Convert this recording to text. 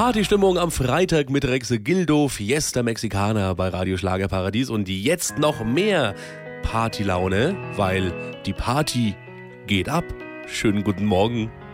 Partystimmung am Freitag mit Rexe Gildo, Fiesta Mexicana bei Radio Schlagerparadies und jetzt noch mehr Partylaune, weil die Party geht ab. Schönen guten Morgen.